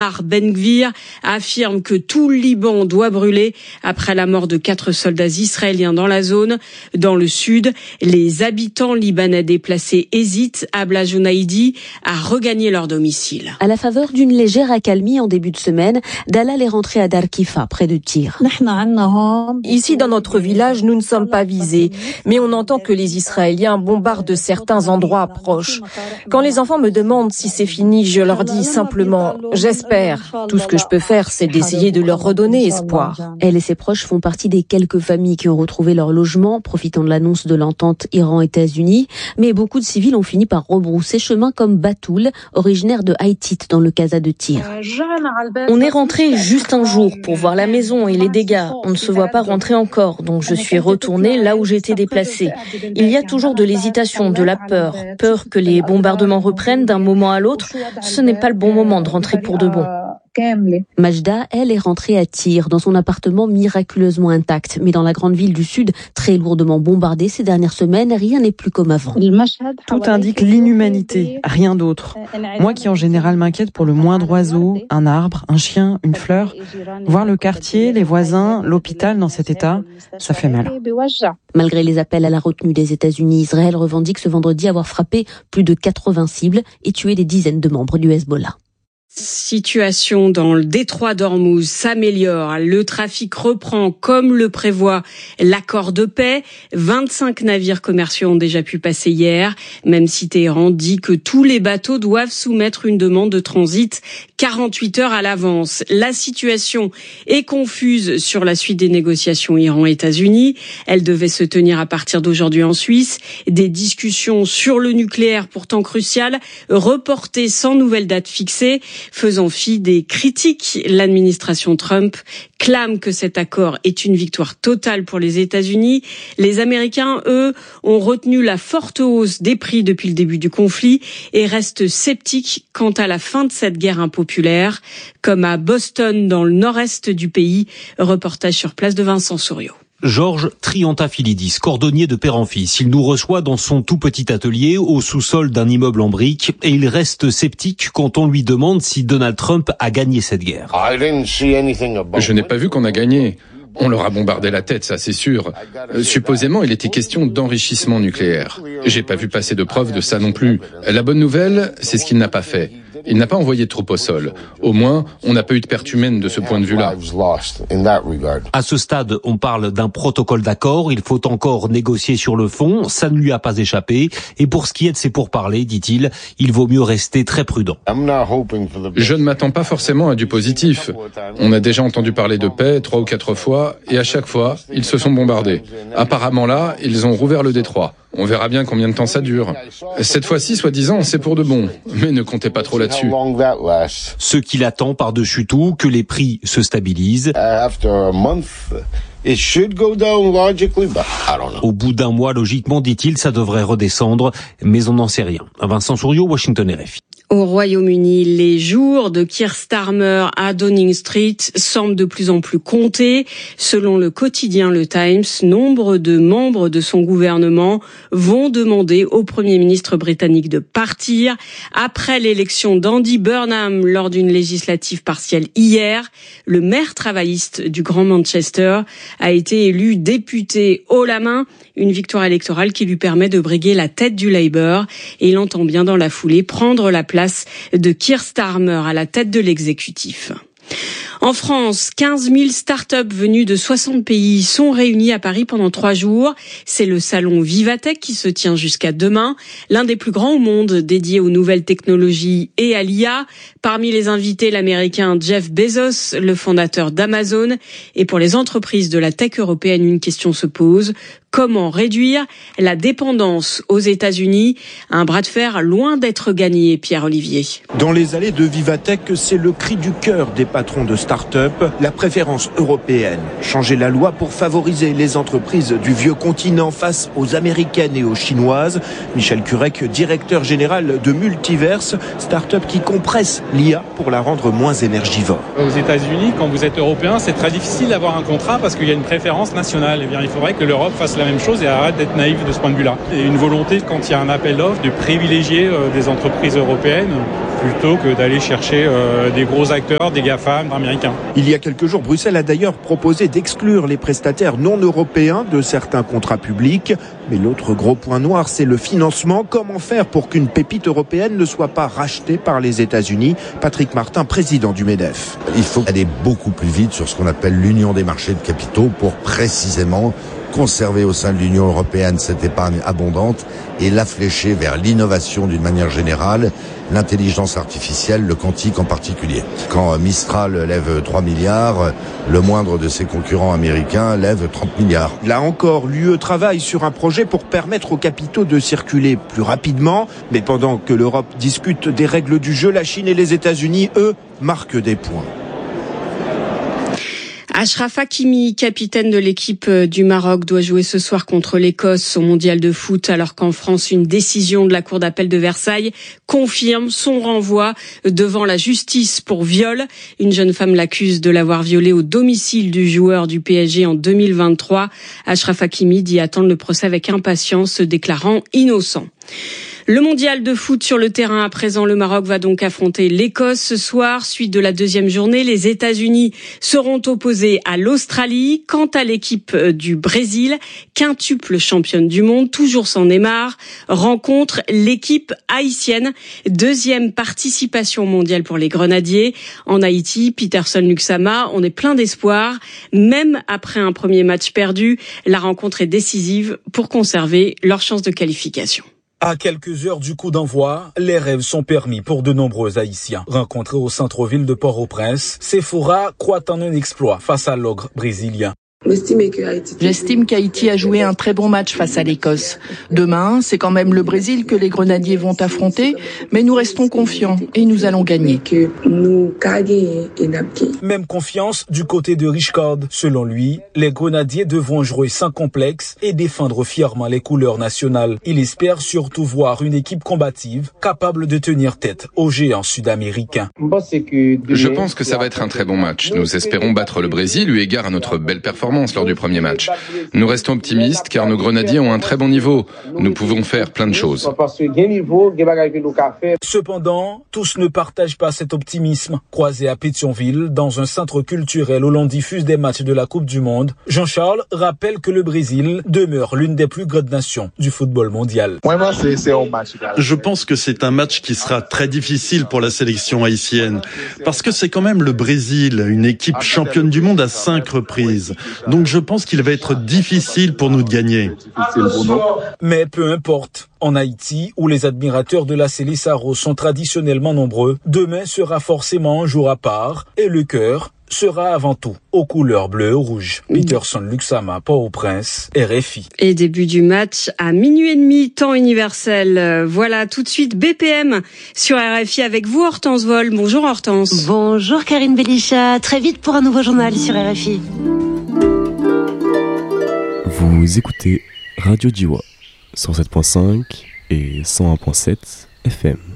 Itamar Ben-Gvir affirme que tout le Liban doit brûler après la mort de 4 soldats israéliens dans la zone. Dans le sud, les habitants libanais déplacés hésitent, Abla Jounaïdi, à regagner leur domicile. À la faveur d'une légère accalmie en début de semaine, Dalal est rentré à Dar-Kifa, près de Tyr. Ici, dans notre village, nous ne sommes pas visés, mais on entend que les Israéliens bombardent certains endroits proches. Quand les enfants me demandent si c'est fini, je leur dis simplement « j'espère ». Tout ce que je peux faire, c'est d'essayer de leur redonner espoir. Elle et ses proches font partie des quelques familles qui ont retrouvé leur logement, profitant de l'annonce de l'entente Iran-États-Unis. Mais beaucoup de civils ont fini par rebrousser chemin, comme Batoul, originaire de Haïtit, dans le Casa de Tyr. On est rentré juste un jour pour voir la maison et les dégâts. On ne se voit pas rentrer encore, donc je suis retournée là où j'étais déplacée. Il y a toujours de l'hésitation, de la peur. Peur que les bombardements reprennent d'un moment à l'autre. Ce n'est pas le bon moment de rentrer pour de bon. Majda, elle, est rentrée à Tyr, dans son appartement miraculeusement intact. Mais dans la grande ville du sud, très lourdement bombardée ces dernières semaines, rien n'est plus comme avant. Tout indique l'inhumanité, rien d'autre. Moi qui en général m'inquiète pour le moindre oiseau, un arbre, un chien, une fleur, voir le quartier, les voisins, l'hôpital dans cet état, ça fait mal. Malgré les appels à la retenue des États-Unis, Israël revendique ce vendredi avoir frappé plus de 80 cibles et tué des dizaines de membres du Hezbollah. Situation dans le détroit d'Ormuz s'améliore. Le trafic reprend comme le prévoit l'accord de paix. 25 navires commerciaux ont déjà pu passer hier, même si Téhéran dit que tous les bateaux doivent soumettre une demande de transit 48 heures à l'avance. La situation est confuse sur la suite des négociations Iran-États-Unis. Elles devaient se tenir à partir d'aujourd'hui en Suisse. Des discussions sur le nucléaire, pourtant cruciales, reportées sans nouvelle date fixée. Faisant fi des critiques, l'administration Trump clame que cet accord est une victoire totale pour les États-Unis. Les Américains, eux, ont retenu la forte hausse des prix depuis le début du conflit et restent sceptiques quant à la fin de cette guerre impopulaire, comme à Boston, dans le nord-est du pays. Reportage sur place de Vincent Souriau. Georges Triantafilidis, cordonnier de père en fils. Il nous reçoit dans son tout petit atelier au sous-sol d'un immeuble en briques et il reste sceptique quand on lui demande si Donald Trump a gagné cette guerre. Je n'ai pas vu qu'on a gagné. On leur a bombardé la tête, ça c'est sûr. Supposément, il était question d'enrichissement nucléaire. J'ai pas vu passer de preuves de ça non plus. La bonne nouvelle, c'est ce qu'il n'a pas fait. Il n'a pas envoyé de troupes au sol. Au moins, on n'a pas eu de perte humaine de ce point de vue-là. À ce stade, on parle d'un protocole d'accord. Il faut encore négocier sur le fond. Ça ne lui a pas échappé. Et pour ce qui est de ses pourparlers, dit-il, il vaut mieux rester très prudent. Je ne m'attends pas forcément à du positif. On a déjà entendu parler de paix 3 ou 4 fois, et à chaque fois, ils se sont bombardés. Apparemment là, ils ont rouvert le détroit. On verra bien combien de temps ça dure. Cette fois-ci, soi-disant, c'est pour de bon. Mais ne comptez pas trop là-dessus. Ce qu'il attend par-dessus tout, que les prix se stabilisent. Au bout d'un mois, logiquement, dit-il, ça devrait redescendre. Mais on n'en sait rien. Vincent Souriau, Washington RFI. Au Royaume-Uni, les jours de Keir Starmer à Downing Street semblent de plus en plus comptés. Selon le quotidien Le Times, nombre de membres de son gouvernement vont demander au Premier ministre britannique de partir. Après l'élection d'Andy Burnham lors d'une législative partielle hier, le maire travailliste du Grand Manchester a été élu député haut la main. Une victoire électorale qui lui permet de briguer la tête du Labour. Et il entend bien dans la foulée prendre la place de Keir Starmer à la tête de l'exécutif. En France, 15 000 start-up venues de 60 pays sont réunies à Paris pendant 3 jours. C'est le salon Vivatech qui se tient jusqu'à demain, l'un des plus grands au monde dédié aux nouvelles technologies et à l'IA. Parmi les invités, l'américain Jeff Bezos, le fondateur d'Amazon. Et pour les entreprises de la tech européenne, une question se pose. Comment réduire la dépendance aux États-Unis? Un bras de fer loin d'être gagné, Pierre-Olivier. Dans les allées de Vivatech, c'est le cri du cœur des patrons de start-up, la préférence européenne. Changer la loi pour favoriser les entreprises du vieux continent face aux américaines et aux chinoises. Michel Curec, directeur général de Multiverse, start-up qui compresse l'IA pour la rendre moins énergivore. Aux États-Unis, quand vous êtes européen, c'est très difficile d'avoir un contrat parce qu'il y a une préférence nationale. Eh bien, il faudrait que l'Europe fasse la même chose et arrêtent d'être naïfs de ce point de vue-là. Et une volonté, quand il y a un appel d'offres, de privilégier des entreprises européennes plutôt que d'aller chercher des gros acteurs, des GAFAM américains. Il y a quelques jours, Bruxelles a d'ailleurs proposé d'exclure les prestataires non européens de certains contrats publics. Mais l'autre gros point noir, c'est le financement. Comment faire pour qu'une pépite européenne ne soit pas rachetée par les États-Unis ? Patrick Martin, président du MEDEF. Il faut aller beaucoup plus vite sur ce qu'on appelle l'union des marchés de capitaux pour précisément conserver au sein de l'Union européenne cette épargne abondante et la flécher vers l'innovation d'une manière générale, l'intelligence artificielle, le quantique en particulier. Quand Mistral lève 3 milliards, le moindre de ses concurrents américains lève 30 milliards. Là encore, l'UE travaille sur un projet pour permettre aux capitaux de circuler plus rapidement. Mais pendant que l'Europe discute des règles du jeu, la Chine et les États-Unis, eux, marquent des points. Achraf Hakimi, capitaine de l'équipe du Maroc, doit jouer ce soir contre l'Écosse au mondial de foot, alors qu'en France, une décision de la Cour d'appel de Versailles confirme son renvoi devant la justice pour viol. Une jeune femme l'accuse de l'avoir violé au domicile du joueur du PSG en 2023. Achraf Hakimi dit attendre le procès avec impatience, se déclarant innocent. Le mondial de foot sur le terrain à présent. Le Maroc va donc affronter l'Écosse ce soir. Suite de la deuxième journée, les États-Unis seront opposés à l'Australie. Quant à l'équipe du Brésil, quintuple championne du monde, toujours sans Neymar, rencontre l'équipe haïtienne. Deuxième participation mondiale pour les Grenadiers. En Haïti, Peterson Luxama, on est plein d'espoir. Même après un premier match perdu, la rencontre est décisive pour conserver leur chance de qualification. À quelques heures du coup d'envoi, les rêves sont permis pour de nombreux Haïtiens. Rencontrés au centre-ville de Port-au-Prince, Sephora croit en un exploit face à l'ogre brésilien. J'estime qu'Haïti a joué un très bon match face à l'Écosse. Demain, c'est quand même le Brésil que les Grenadiers vont affronter, mais nous restons confiants et nous allons gagner. Même confiance du côté de Richcord. Selon lui, les Grenadiers devront jouer sans complexe et défendre fièrement les couleurs nationales. Il espère surtout voir une équipe combative capable de tenir tête aux géants sud-américains. Je pense que ça va être un très bon match. Nous espérons battre le Brésil eu égard à notre belle performance lors du premier match. Nous restons optimistes car nos Grenadiers ont un très bon niveau. Nous pouvons faire plein de choses. Cependant, tous ne partagent pas cet optimisme. Croisé à Pétionville, dans un centre culturel où l'on diffuse des matchs de la Coupe du Monde, Jean-Charles rappelle que le Brésil demeure l'une des plus grandes nations du football mondial. Je pense que c'est un match qui sera très difficile pour la sélection haïtienne parce que c'est quand même le Brésil, une équipe championne du monde à 5 reprises. Donc je pense qu'il va être difficile pour nous de gagner. Mais peu importe. En Haïti, où les admirateurs de la Célissaro sont traditionnellement nombreux, demain sera forcément un jour à part et le cœur sera avant tout aux couleurs bleues et rouges. Peterson Luxama, Port-au-Prince, RFI. Et début du match à 12h30, temps universel. Voilà, tout de suite BPM sur RFI avec vous, Hortense Vol. Bonjour Hortense. Bonjour Karine Belichat. Très vite pour un nouveau journal sur RFI. Vous écoutez Radio Djiwa 107.5 et 101.7 FM.